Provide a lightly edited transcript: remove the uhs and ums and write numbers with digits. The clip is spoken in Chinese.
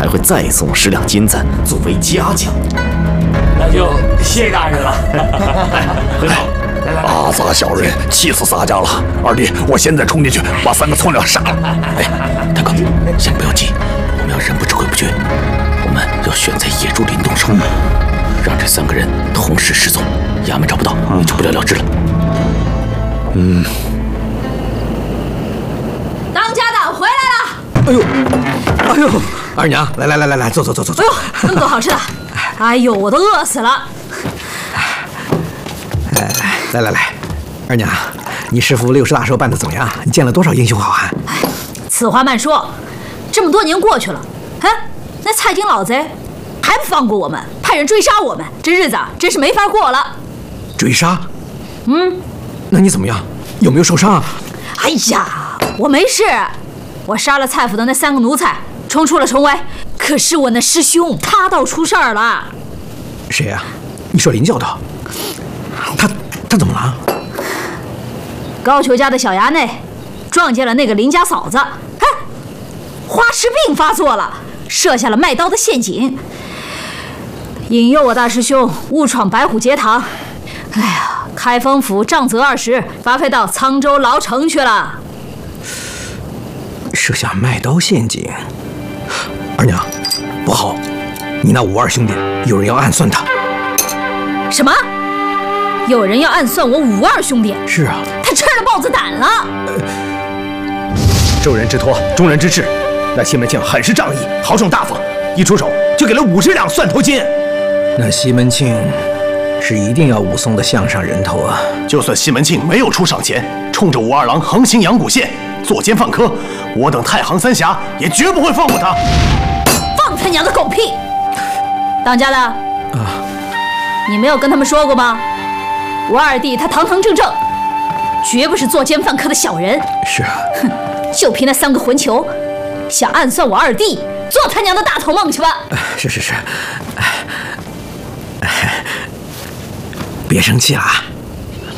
还会再送10两金子作为嘉奖。 那就谢大人了。 很好。 阿杂小人气死洒家了！二弟，我现在冲进去把3个村长杀了。 大哥，先不要急，我们要人不知鬼不觉，我们要选在野猪林动手，让这3个人同时失踪，衙门找不到，也就不了了之了。 当家的回来了！ 哎呦，二娘，来，坐。 哎呦，那么多好吃的！哎呦，我都饿死了。 来，二娘，你师父60大寿办得怎么样？你见了多少英雄好汉？ 哎，此话慢说，这么多年过去了，那蔡京老贼还不放过我们，派人追杀我们，这日子真是没法过了。 追杀？那你怎么样？有没有受伤啊？ 哎呀，我没事，我杀了蔡府的那3个奴才，冲出了重围。可是我那师兄他倒出事儿了。 谁呀？你说林教头？他怎么了？ 高俅家的小衙内撞见了那个林家嫂子，花痴病发作了，设下了卖刀的陷阱，引诱我大师兄误闯白虎节堂。哎呀，开封府杖责20，发配到沧州牢城去了。 设下卖刀陷阱，二娘，不好，你那52兄弟有人要暗算他。 什么？有人要暗算我52兄弟？ 是啊， 他吃了豹子胆了。 受人之托，忠人之事。那西门庆很是仗义，豪爽大方，一出手就给了50两蒜头金。 那西门庆是一定要武松的项上人头啊！ 就算西门庆没有出赏钱，冲着武二郎横行阳谷县，作奸犯科，我等太行三峡也绝不会放过他。 放他娘的狗屁！当家的啊，你没有跟他们说过吗？我二弟他堂堂正正，绝不是作奸犯科的小人。 是啊， 哼，就凭那3个混球，想暗算我二弟，做他娘的大头梦去吧！ 是，别生气了啊！